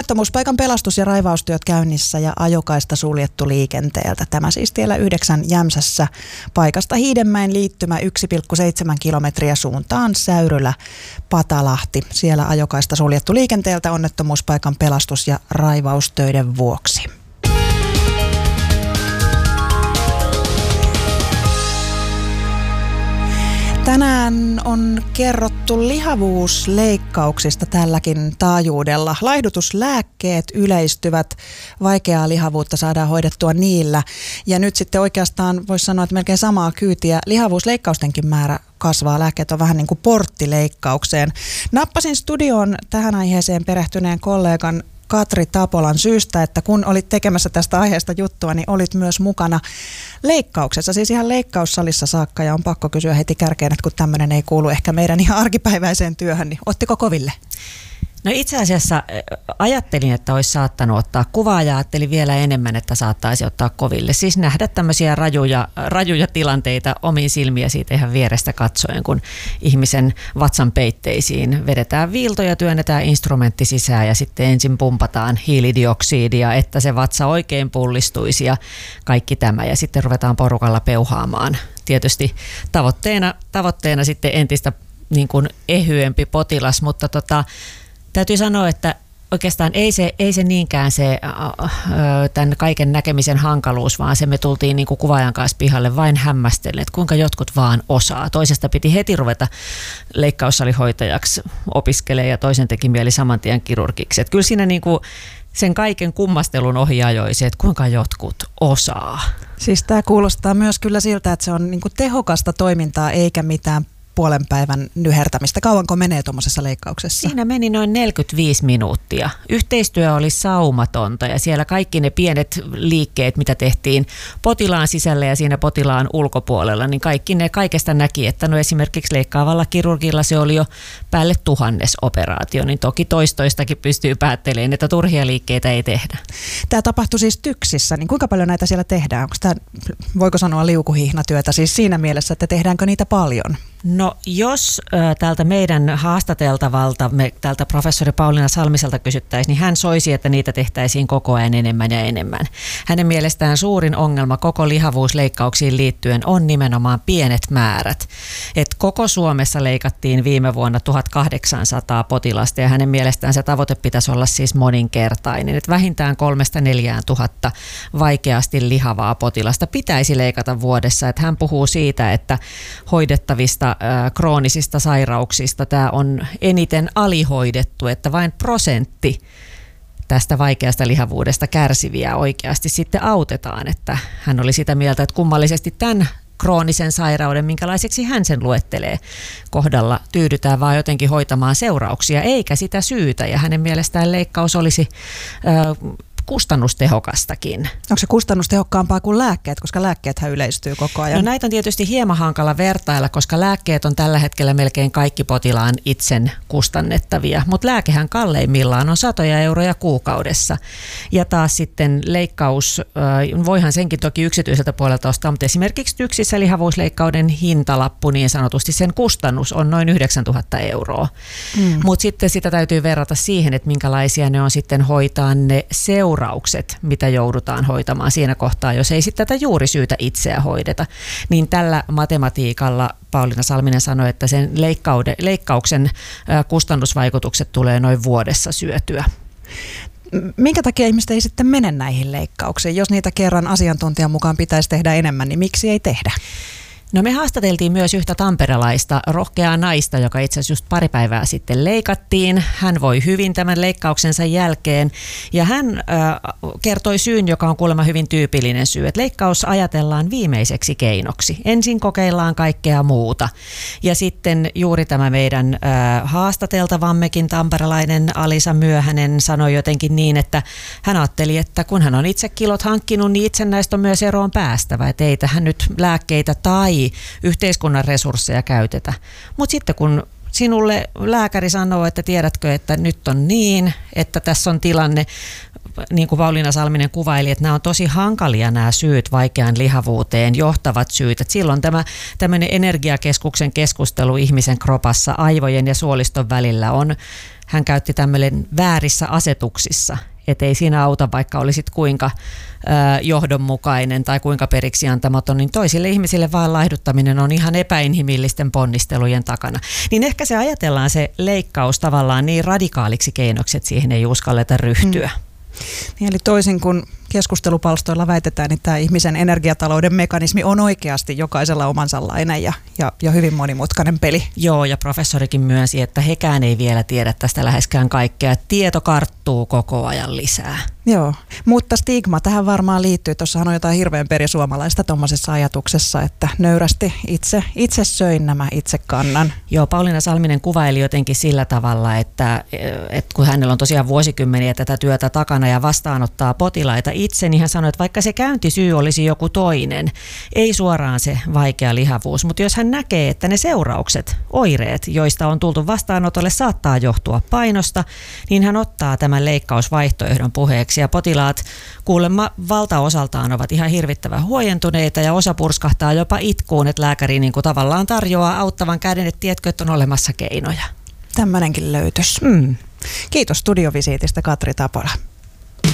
Onnettomuuspaikan pelastus- ja raivaustyöt käynnissä ja ajokaista suljettu liikenteeltä. Tämä siis tiellä 9 Jämsässä paikasta Hiidenmäen liittymä 1,7 kilometriä suuntaan Säyrylä-Patalahti. Siellä ajokaista suljettu liikenteeltä onnettomuuspaikan pelastus- ja raivaustöiden vuoksi. Tänään on kerrottu lihavuusleikkauksista tälläkin taajuudella. Laihdutuslääkkeet yleistyvät, vaikeaa lihavuutta saadaan hoidettua niillä. Ja nyt sitten oikeastaan voisi sanoa, että melkein samaa kyytiä lihavuusleikkaustenkin määrä kasvaa. Lääkkeet on vähän niin kuin porttileikkaukseen. Nappasin studioon tähän aiheeseen perehtyneen kollegan Katri Tapolan syystä, että kun olit tekemässä tästä aiheesta juttua, niin olit myös mukana leikkauksessa, siis ihan leikkaussalissa saakka, ja on pakko kysyä heti kärkeen, että kun tämmöinen ei kuulu ehkä meidän ihan arkipäiväiseen työhön, niin ottiko koville? No itse asiassa ajattelin, että olisi saattanut ottaa kuvaa ja ajattelin vielä enemmän, että saattaisi ottaa koville. Siis nähdä tämmöisiä rajuja tilanteita omiin silmiä siitä ihan vierestä katsoen, kun ihmisen vatsan peitteisiin vedetään viilto ja työnnetään instrumentti sisään ja sitten ensin pumpataan hiilidioksidia, että se vatsa oikein pullistuisi ja kaikki tämä. Ja sitten ruvetaan porukalla peuhaamaan. Tietysti tavoitteena sitten entistä niin kuin ehyempi potilas, mutta täytyy sanoa, että oikeastaan ei se niinkään se tämän kaiken näkemisen hankaluus, vaan se me tultiin niin kuin kuvaajan kanssa pihalle vain hämmästellen, että kuinka jotkut vaan osaa. Toisesta piti heti ruveta leikkaussalihoitajaksi opiskelemaan ja toisen teki mieli saman tien kirurgiksi. Että kyllä siinä niin kuin sen kaiken kummastelun ohi ajoi se, että kuinka jotkut osaa. Siis tämä kuulostaa myös kyllä siltä, että se on niin kuin tehokasta toimintaa eikä mitään puolen päivän nyhertämistä. Kauanko menee tuommoisessa leikkauksessa? Siinä meni noin 45 minuuttia. Yhteistyö oli saumatonta ja siellä kaikki ne pienet liikkeet, mitä tehtiin potilaan sisällä ja siinä potilaan ulkopuolella, niin kaikesta näki, että no esimerkiksi leikkaavalla kirurgilla se oli jo päälle 1000 operaatio, niin toki toistakin pystyy päättelemään, että turhia liikkeitä ei tehdä. Tämä tapahtui siis TYKSissä, niin kuinka paljon näitä siellä tehdään? Onko tämä, voiko sanoa, liukuhihnatyötä siis siinä mielessä, että tehdäänkö niitä paljon? No jos tältä meidän haastateltavalta, tältä professori Pauliina Salmiselta kysyttäisiin, niin hän soisi, että niitä tehtäisiin koko ajan enemmän ja enemmän. Hänen mielestään suurin ongelma koko lihavuusleikkauksiin liittyen on nimenomaan pienet määrät. Et koko Suomessa leikattiin viime vuonna 1800 potilasta ja hänen mielestään se tavoite pitäisi olla siis moninkertainen. Et vähintään 3,000–4,000 tuhatta vaikeasti lihavaa potilasta pitäisi leikata vuodessa. Et hän puhuu siitä, että hoidettavista kroonisista sairauksista tämä on eniten alihoidettu, että vain 1% tästä vaikeasta lihavuudesta kärsiviä oikeasti sitten autetaan. Että hän oli sitä mieltä, että kummallisesti tämän kroonisen sairauden, minkälaiseksi hän sen luettelee kohdalla, tyydytään vaan jotenkin hoitamaan seurauksia, eikä sitä syytä. Ja hänen mielestään leikkaus olisi kustannustehokastakin. Onko se kustannustehokkaampaa kuin lääkkeet, koska lääkkeethän yleistyy koko ajan? No näitä on tietysti hieman hankala vertailla, koska lääkkeet on tällä hetkellä melkein kaikki potilaan itsen kustannettavia, mutta lääkehän kalleimmillaan on 100 euroja kuukaudessa. Ja taas sitten leikkaus, voihan senkin toki yksityiseltä puolelta ostaa, mutta esimerkiksi TYKSissä lihavuusleikkauden hintalappu niin sanotusti, sen kustannus on noin 9 000 euroa. Mutta sitten sitä täytyy verrata siihen, että minkälaisia ne on sitten hoitaa ne seuraukset, mitä joudutaan hoitamaan siinä kohtaa, jos ei sitten tätä juurisyytä itseä hoideta. Niin tällä matematiikalla Pauliina Salminen sanoi, että sen leikkauksen kustannusvaikutukset tulee noin vuodessa syötyä. Minkä takia ihmiset ei sitten mene näihin leikkauksiin? Jos niitä kerran asiantuntijan mukaan pitäisi tehdä enemmän, niin miksi ei tehdä? No me haastateltiin myös yhtä tamperelaista rohkeaa naista, joka itse asiassa just pari päivää sitten leikattiin. Hän voi hyvin tämän leikkauksensa jälkeen ja hän kertoi syyn, joka on kuulemma hyvin tyypillinen syy, että leikkaus ajatellaan viimeiseksi keinoksi. Ensin kokeillaan kaikkea muuta ja sitten juuri tämä meidän haastateltavammekin tamperelainen Alisa Myöhänen sanoi jotenkin niin, että hän ajatteli, että kun hän on itse kilot hankkinut, niin itse näistä on myös eroon päästävä, että ei tähän nyt lääkkeitä tai yhteiskunnan resursseja käytetä. Mutta sitten kun sinulle lääkäri sanoo, että tiedätkö, että nyt on niin, että tässä on tilanne, niin kuin Pauliina Salminen kuvaili, että nämä on tosi hankalia nämä syyt vaikeaan lihavuuteen, johtavat syyt. Että silloin tämmöinen energiakeskuksen keskustelu ihmisen kropassa aivojen ja suoliston välillä on hän käytti tämmöinen väärissä asetuksissa. Että ei siinä auta, vaikka olisit kuinka johdonmukainen tai kuinka periksi antamaton, niin toisille ihmisille vaan laihduttaminen on ihan epäinhimillisten ponnistelujen takana. Niin ehkä se ajatellaan se leikkaus tavallaan niin radikaaliksi keinoksi, että siihen ei uskalleta ryhtyä. Niin, eli toisin kuin keskustelupalstoilla väitetään, niin tämä ihmisen energiatalouden mekanismi on oikeasti jokaisella omansallainen ja hyvin monimutkainen peli. Joo, ja professorikin myönsi, että hekään ei vielä tiedä tästä läheskään kaikkea. Tieto karttuu koko ajan lisää. Joo, mutta stigma tähän varmaan liittyy. Tuossahan on jotain hirveän perisuomalaista tuommoisessa ajatuksessa, että nöyrästi itse söin nämä, itse kannan. Joo, Pauliina Salminen kuvaili jotenkin sillä tavalla, että kun hänellä on tosiaan vuosikymmeniä tätä työtä takana ja vastaanottaa potilaita itse, niin hän sanoi, että vaikka se käyntisyy olisi joku toinen, ei suoraan se vaikea lihavuus, mutta jos hän näkee, että ne seuraukset, oireet, joista on tultu vastaanotolle, saattaa johtua painosta, niin hän ottaa tämän leikkausvaihtoehdon puheeksi ja potilaat kuulemma valtaosaltaan ovat ihan hirvittävän huojentuneita ja osa purskahtaa jopa itkuun, että lääkäri niin kuin tavallaan tarjoaa auttavan käden, että tiedätkö, että on olemassa keinoja. Tämmöinenkin löytös. Kiitos studiovisiitistä, Katri Tapola.